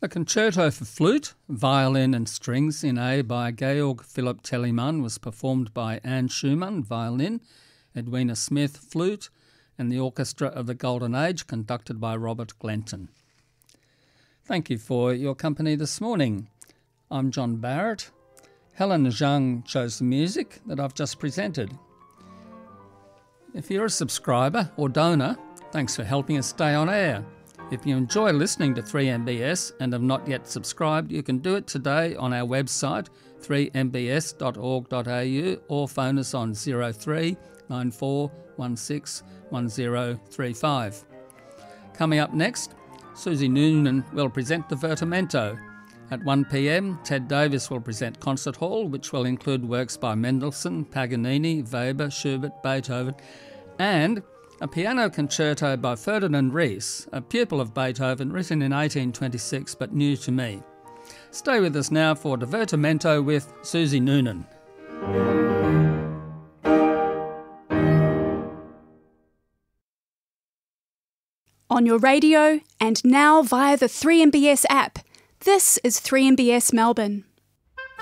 A concerto for flute, violin and strings in A by Georg Philipp Telemann was performed by Anne Schumann, violin, Edwina Smith, flute, and the Orchestra of the Golden Age, conducted by Robert Glenton. Thank you for your company this morning. I'm John Barrett. Helen Zhang chose the music that I've just presented. If you're a subscriber or donor, thanks for helping us stay on air. If you enjoy listening to 3MBS and have not yet subscribed, you can do it today on our website, 3mbs.org.au, or phone us on 03 94 16 1035. Coming up next, Susie Noonan will present Divertimento. At 1 p.m, Ted Davis will present Concert Hall, which will include works by Mendelssohn, Paganini, Weber, Schubert, Beethoven, and a piano concerto by Ferdinand Ries, a pupil of Beethoven, written in 1826 but new to me. Stay with us now for Divertimento with Susie Noonan. On your radio and now via the 3MBS app. This is 3MBS Melbourne.